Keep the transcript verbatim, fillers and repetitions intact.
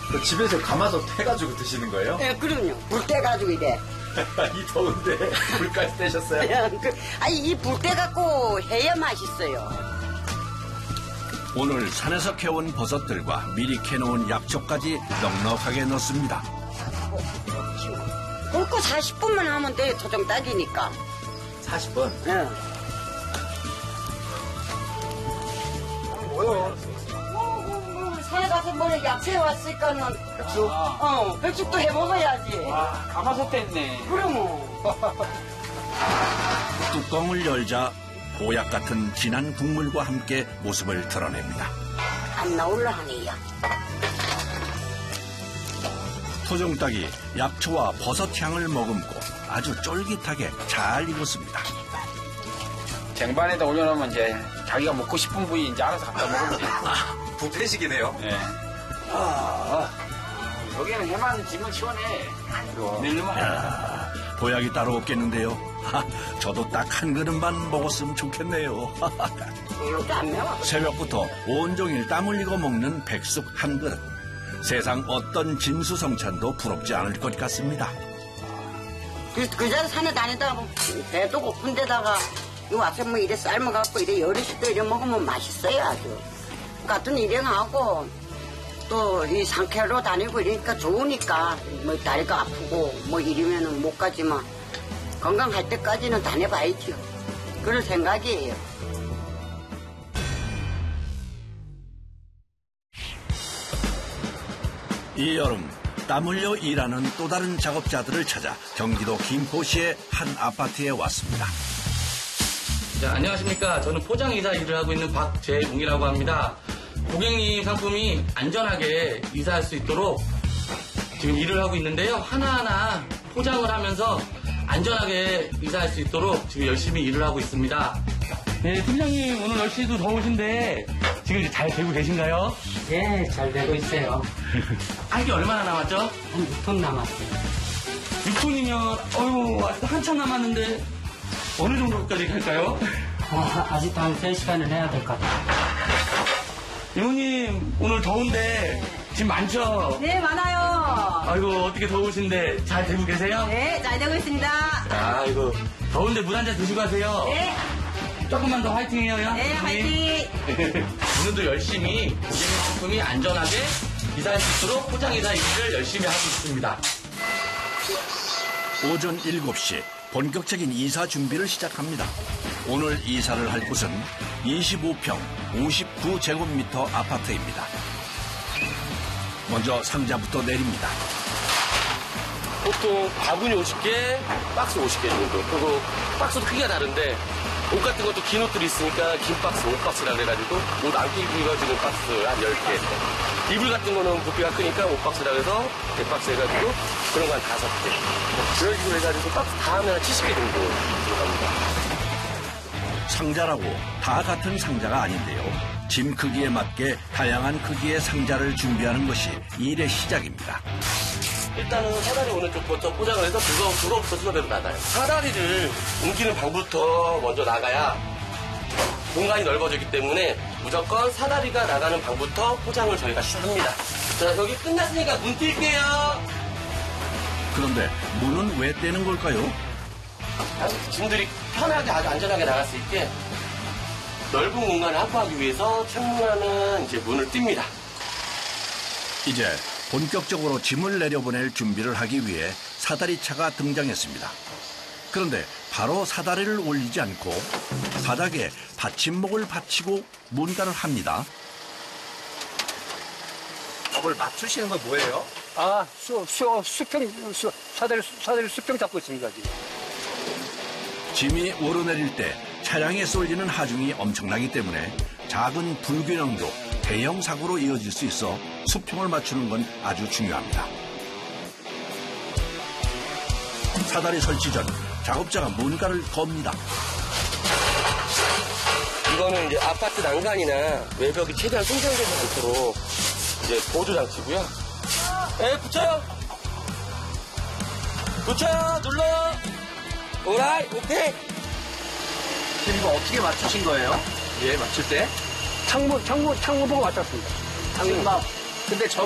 그 집에서 가마솥 해가지고 드시는 거예요? 네, 그럼요. 불 떼가지고 이래. 이 더운데 불까지 떼셨어요? 그, 아니, 이 불 떼갖고 해야 맛있어요. 오늘 산에서 캐온 버섯들과 미리 캐놓은 약초까지 넉넉하게 넣습니다. 굵고 사십 분만 하면 돼, 토종 딱이니까. 사십 분? 응. 뭐요? 산에 가서 뭐 약초에 왔으니까는. 백숙? 어, 백숙도 해 먹어야지. 아, 가마솥 뗐네. 그러면. 뚜껑을 열자 보약 같은 진한 국물과 함께 모습을 드러냅니다. 안 나올라 하네요. 토종닭이 약초와 버섯 향을 머금고 아주 쫄깃하게 잘 익었습니다. 쟁반에다 올려놓으면 이제 자기가 먹고 싶은 부위 이제 알아서 갖다 먹으면 돼. 아, 부패식이네요. 네. 아, 여기는 해만 지면 시원해. 내일만 야, 보약이 따로 없겠는데요. 하, 저도 딱 한 그릇만 먹었으면 좋겠네요. 이렇게 안 매워. 새벽부터 온종일 땀 흘리고 먹는 백숙 한 그릇. 세상 어떤 진수성찬도 부럽지 않을 것 같습니다. 그, 그 자리 산에 다니다가 뭐 배도 고픈 데다가 이거 와서 뭐 이래 삶아갖고 이래 어르신도 이래 먹으면 맛있어요, 아주. 같은 일행하고 또 이 상쾌로 다니고 이러니까 좋으니까 뭐 다리가 아프고 뭐 이러면은 못 가지만 건강할 때까지는 다녀봐야죠. 그럴 생각이에요. 이 여름 땀 흘려 일하는 또 다른 작업자들을 찾아 경기도 김포시의 한 아파트에 왔습니다. 자, 안녕하십니까. 저는 포장이사 일을 하고 있는 박재웅이라고 합니다. 고객님 상품이 안전하게 이사할 수 있도록 지금 일을 하고 있는데요. 하나하나 포장을 하면서 안전하게 이사할 수 있도록 지금 열심히 일을 하고 있습니다. 네, 팀장님 오늘 날씨도 더우신데 지금 이제 잘 되고 계신가요? 예, 잘 되고 있어요. 한 게 얼마나 남았죠? 한 육 톤 남았어요. 육 톤이면 어휴 아직도 한참 남았는데 어느 정도까지 갈까요? 아, 아직도 한 세 시간은 해야 될 것 같아요. 이모님 오늘 더운데 짐 많죠? 네, 많아요. 아이고 어떻게 더우신데 잘 되고 계세요? 네, 잘 되고 있습니다. 아이고 더운데 물 한 잔 드시고 가세요. 네, 조금만 더 화이팅해요. 네, 화이팅. 오늘도 열심히 고객님 상품이 안전하게 이사할 수 있도록 포장이사 일을 열심히 하고 있습니다. 오전 일곱 시 본격적인 이사 준비를 시작합니다. 오늘 이사를 할 곳은 이십오 평 오십구 제곱미터 아파트입니다. 먼저 상자부터 내립니다. 보통 바구니 오십 개, 박스 오십 개 정도. 그리고 박스도 크기가 다른데 옷 같은 것도 긴 옷들이 있으니까 긴 박스, 옷 박스라 그래가지고 옷 안 입어지는 박스 한 열 개. 이불 같은 거는 부피가 크니까 옷 박스라 해서 백 박스 해가지고 그런 거 한 다섯 개. 그런 식으로 해가지고 박스 다 하면 한 칠십 개 정도 들어갑니다. 상자라고 다 같은 상자가 아닌데요. 짐 크기에 맞게 다양한 크기의 상자를 준비하는 것이 일의 시작입니다. 일단은 사다리 오는 쪽부터 포장을 해서 그거, 그거부터 순서대로 나가요. 사다리를 옮기는 방부터 먼저 나가야 공간이 넓어지기 때문에 무조건 사다리가 나가는 방부터 포장을 저희가 시작합니다. 자, 여기 끝났으니까 문 뛸게요. 그런데 문은 왜 떼는 걸까요? 짐들이 편하게 아주 안전하게 나갈 수 있게 넓은 공간을 확보하기 위해서 창문하는 이제 문을 띱니다. 이제 본격적으로 짐을 내려보낼 준비를 하기 위해 사다리차가 등장했습니다. 그런데 바로 사다리를 올리지 않고 바닥에 받침목을 받치고 문간을 합니다. 뭘 맞추시는 건 뭐예요? 아, 수, 수, 수평, 수, 사다리, 사다리 수평 잡고 있습니다, 지금. 짐이 오르내릴 때 차량에 쏠리는 하중이 엄청나기 때문에 작은 불균형도 대형 사고로 이어질 수 있어 수평을 맞추는 건 아주 중요합니다. 사다리 설치 전 작업자가 문간을 겁니다. 이거는 이제 아파트 난간이나 외벽이 최대한 손상되지 않도록 이제 보조 장치고요. 에 붙여요. 붙여요. 눌러요. 오라이 오케이. 지금 이거 어떻게 맞추신 거예요? 예, 맞출 때? 창문, 창문, 창문 보고 맞췄습니다. 창문. 근데 저